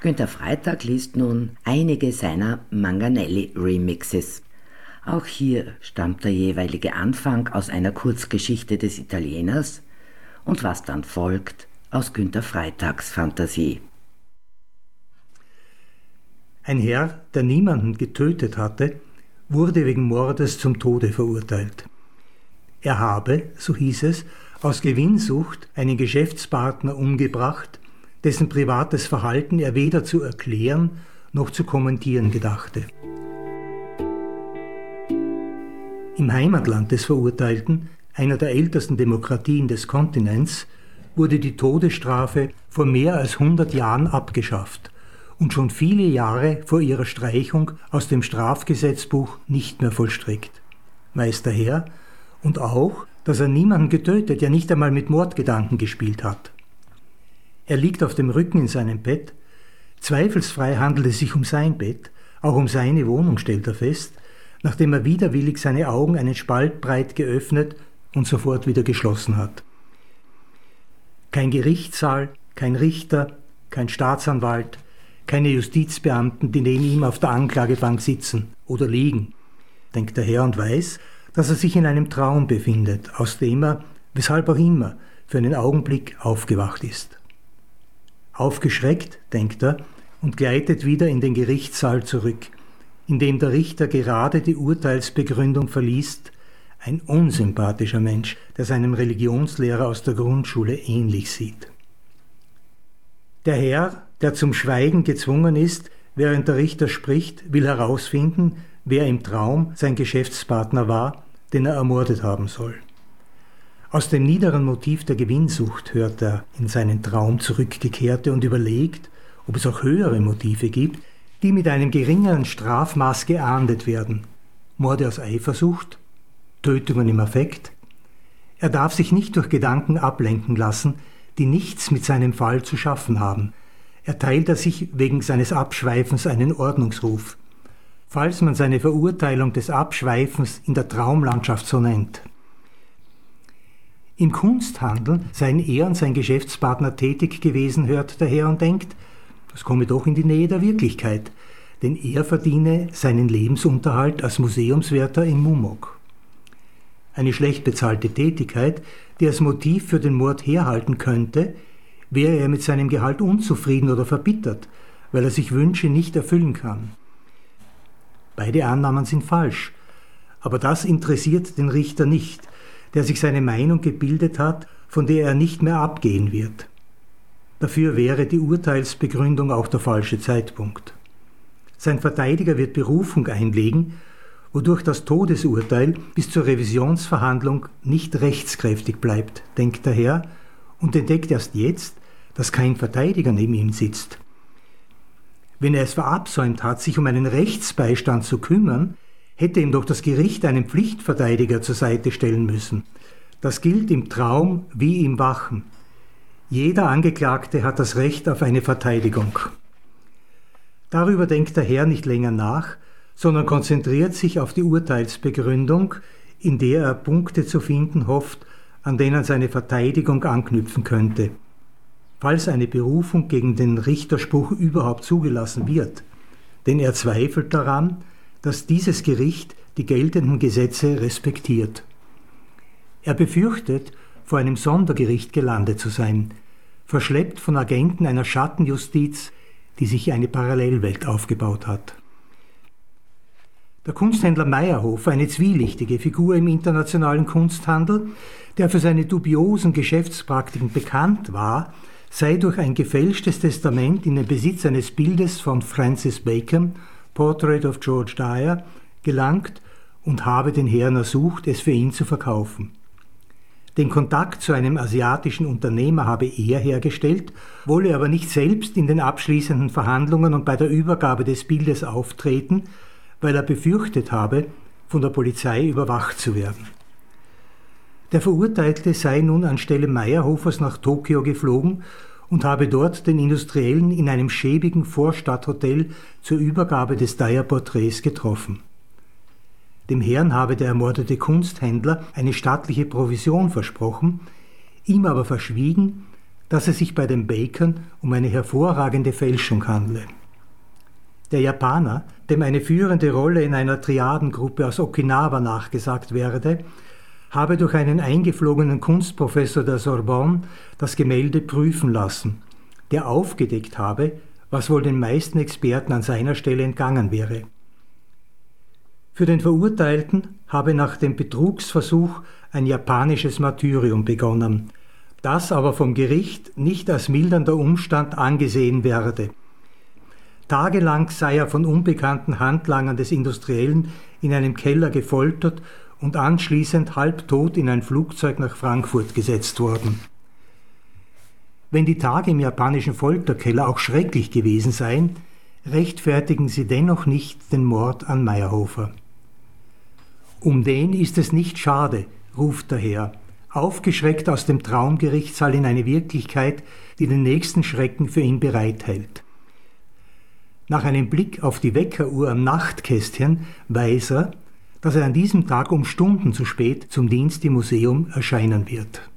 Günter Freytag liest nun einige seiner Manganelli-Remixes. Auch hier stammt der jeweilige Anfang aus einer Kurzgeschichte des Italieners und was dann folgt, aus Günter Freytags Fantasie. Ein Herr, der niemanden getötet hatte, wurde wegen Mordes zum Tode verurteilt. Er habe, so hieß es, aus Gewinnsucht einen Geschäftspartner umgebracht, dessen privates Verhalten er weder zu erklären noch zu kommentieren gedachte. Im Heimatland des Verurteilten, einer der ältesten Demokratien des Kontinents, wurde die Todesstrafe vor mehr als 100 Jahren abgeschafft und schon viele Jahre vor ihrer Streichung aus dem Strafgesetzbuch nicht mehr vollstreckt. Weiß daher und auch, dass er niemanden getötet, ja nicht einmal mit Mordgedanken gespielt hat. Er liegt auf dem Rücken in seinem Bett. Zweifelsfrei handelt es sich um sein Bett, auch um seine Wohnung, stellt er fest, nachdem er widerwillig seine Augen einen Spalt breit geöffnet und sofort wieder geschlossen hat. Kein Gerichtssaal, kein Richter, kein Staatsanwalt, keine Justizbeamten, die neben ihm auf der Anklagebank sitzen oder liegen, denkt der Herr und weiß, dass er sich in einem Traum befindet, aus dem er, weshalb auch immer, für einen Augenblick aufgewacht ist. Aufgeschreckt, denkt er, und gleitet wieder in den Gerichtssaal zurück, in dem der Richter gerade die Urteilsbegründung verliest, ein unsympathischer Mensch, der seinem Religionslehrer aus der Grundschule ähnlich sieht. Der Herr, der zum Schweigen gezwungen ist, während der Richter spricht, will herausfinden, wer im Traum sein Geschäftspartner war, den er ermordet haben soll. Aus dem niederen Motiv der Gewinnsucht hört er in seinen Traum zurückgekehrte und überlegt, ob es auch höhere Motive gibt, die mit einem geringeren Strafmaß geahndet werden. Morde aus Eifersucht, Tötungen im Affekt. Er darf sich nicht durch Gedanken ablenken lassen, die nichts mit seinem Fall zu schaffen haben. Erteilt er sich wegen seines Abschweifens einen Ordnungsruf, falls man seine Verurteilung des Abschweifens in der Traumlandschaft so nennt. Im Kunsthandel seien er und sein Geschäftspartner tätig gewesen, hört der Herr und denkt, das komme doch in die Nähe der Wirklichkeit, denn er verdiene seinen Lebensunterhalt als Museumswärter in Mumok. Eine schlecht bezahlte Tätigkeit, die als Motiv für den Mord herhalten könnte, wäre er mit seinem Gehalt unzufrieden oder verbittert, weil er sich Wünsche nicht erfüllen kann. Beide Annahmen sind falsch, aber das interessiert den Richter nicht, der sich seine Meinung gebildet hat, von der er nicht mehr abgehen wird. Dafür wäre die Urteilsbegründung auch der falsche Zeitpunkt. Sein Verteidiger wird Berufung einlegen, wodurch das Todesurteil bis zur Revisionsverhandlung nicht rechtskräftig bleibt, denkt der Herr und entdeckt erst jetzt, dass kein Verteidiger neben ihm sitzt. Wenn er es verabsäumt hat, sich um einen Rechtsbeistand zu kümmern, hätte ihm doch das Gericht einen Pflichtverteidiger zur Seite stellen müssen. Das gilt im Traum wie im Wachen. Jeder Angeklagte hat das Recht auf eine Verteidigung. Darüber denkt der Herr nicht länger nach, sondern konzentriert sich auf die Urteilsbegründung, in der er Punkte zu finden hofft, an denen seine Verteidigung anknüpfen könnte. Falls eine Berufung gegen den Richterspruch überhaupt zugelassen wird, denn er zweifelt daran, dass dieses Gericht die geltenden Gesetze respektiert. Er befürchtet, vor einem Sondergericht gelandet zu sein, verschleppt von Agenten einer Schattenjustiz, die sich eine Parallelwelt aufgebaut hat. Der Kunsthändler Meyerhofer, eine zwielichtige Figur im internationalen Kunsthandel, der für seine dubiosen Geschäftspraktiken bekannt war, sei durch ein gefälschtes Testament in den Besitz eines Bildes von Francis Bacon, Portrait of George Dyer, gelangt und habe den Herrn ersucht, es für ihn zu verkaufen. Den Kontakt zu einem asiatischen Unternehmer habe er hergestellt, wolle aber nicht selbst in den abschließenden Verhandlungen und bei der Übergabe des Bildes auftreten, weil er befürchtet habe, von der Polizei überwacht zu werden. Der Verurteilte sei nun anstelle Meyerhofers nach Tokio geflogen und habe dort den Industriellen in einem schäbigen Vorstadthotel zur Übergabe des Dyer-Porträts getroffen. Dem Herrn habe der ermordete Kunsthändler eine stattliche Provision versprochen, ihm aber verschwiegen, dass es sich bei den Bakern um eine hervorragende Fälschung handle. Der Japaner, dem eine führende Rolle in einer Triadengruppe aus Okinawa nachgesagt werde, habe durch einen eingeflogenen Kunstprofessor der Sorbonne das Gemälde prüfen lassen, der aufgedeckt habe, was wohl den meisten Experten an seiner Stelle entgangen wäre. Für den Verurteilten habe nach dem Betrugsversuch ein japanisches Martyrium begonnen, das aber vom Gericht nicht als mildernder Umstand angesehen werde. Tagelang sei er von unbekannten Handlangern des Industriellen in einem Keller gefoltert und anschließend halbtot in ein Flugzeug nach Frankfurt gesetzt worden. Wenn die Tage im japanischen Folterkeller auch schrecklich gewesen seien, rechtfertigen sie dennoch nicht den Mord an Meyerhofer. Um den ist es nicht schade, ruft der Herr, aufgeschreckt aus dem Traumgerichtssaal in eine Wirklichkeit, die den nächsten Schrecken für ihn bereithält. Nach einem Blick auf die Weckeruhr am Nachtkästchen weiß er, dass er an diesem Tag um Stunden zu spät zum Dienst im Museum erscheinen wird.